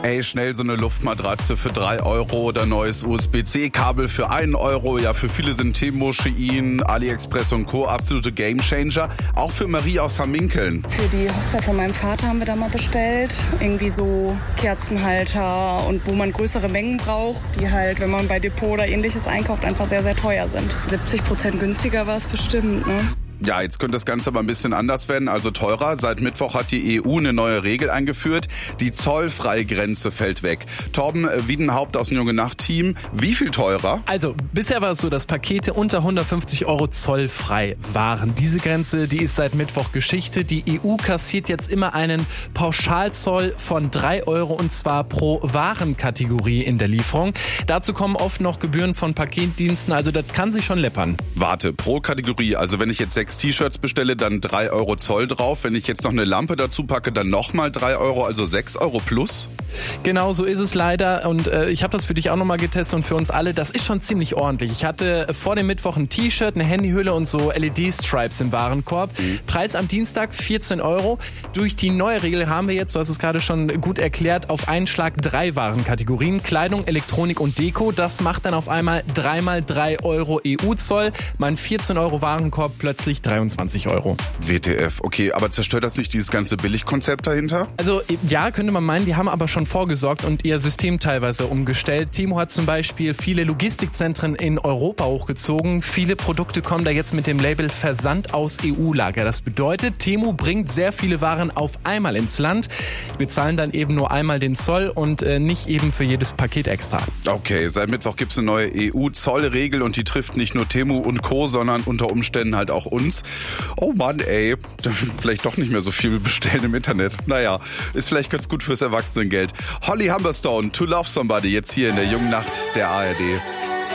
Ey, schnell so eine Luftmatratze für 3 Euro oder neues USB-C-Kabel für 1 Euro. Ja, für viele sind Temu, Shein, AliExpress und Co. absolute Gamechanger. Auch für Marie aus Hamminkeln. Für die Hochzeit von meinem Vater haben wir da mal bestellt. Irgendwie so Kerzenhalter und wo man größere Mengen braucht, die halt, wenn man bei Depot oder ähnliches einkauft, einfach sehr, sehr teuer sind. 70% günstiger war es bestimmt, ne? Ja, jetzt könnte das Ganze aber ein bisschen anders werden, also teurer. Seit Mittwoch hat die EU eine neue Regel eingeführt. Die Zollfreigrenze fällt weg. Torben Wiedenhaupt aus dem Junge-Nacht-Team, wie viel teurer? Also, bisher war es so, dass Pakete unter 150 Euro zollfrei waren. Diese Grenze, die ist seit Mittwoch Geschichte. Die EU kassiert jetzt immer einen Pauschalzoll von 3 Euro und zwar pro Warenkategorie in der Lieferung. Dazu kommen oft noch Gebühren von Paketdiensten, also das kann sich schon läppern. Warte, pro Kategorie, also wenn ich jetzt 6 T-Shirts bestelle, dann 3 Euro Zoll drauf. Wenn ich jetzt noch eine Lampe dazu packe, dann nochmal 3 Euro, also 6 Euro plus? Genau, so ist es leider und ich habe das für dich auch nochmal getestet und für uns alle, das ist schon ziemlich ordentlich. Ich hatte vor dem Mittwoch ein T-Shirt, eine Handyhülle und so LED-Stripes im Warenkorb. Preis am Dienstag 14 Euro. Durch die neue Regel haben wir jetzt, du hast es gerade schon gut erklärt, auf einen Schlag 3 Warenkategorien. Kleidung, Elektronik und Deko. Das macht dann auf einmal 3 mal 3 Euro EU-Zoll. Mein 14 Euro Warenkorb plötzlich 23 Euro. WTF, okay, aber zerstört das nicht dieses ganze Billigkonzept dahinter? Also ja, könnte man meinen, die haben aber schon vorgesorgt und ihr System teilweise umgestellt. Temu hat zum Beispiel viele Logistikzentren in Europa hochgezogen. Viele Produkte kommen da jetzt mit dem Label Versand aus EU-Lager. Das bedeutet, Temu bringt sehr viele Waren auf einmal ins Land. Wir zahlen dann eben nur einmal den Zoll und nicht eben für jedes Paket extra. Okay, seit Mittwoch gibt's eine neue EU-Zollregel und die trifft nicht nur Temu und Co., sondern unter Umständen halt auch uns. Oh Mann, ey, vielleicht doch nicht mehr so viel bestellen im Internet. Naja, ist vielleicht ganz gut fürs Erwachsenengeld. Holly Humberstone, To Love Somebody, jetzt hier in der Jungen Nacht der ARD.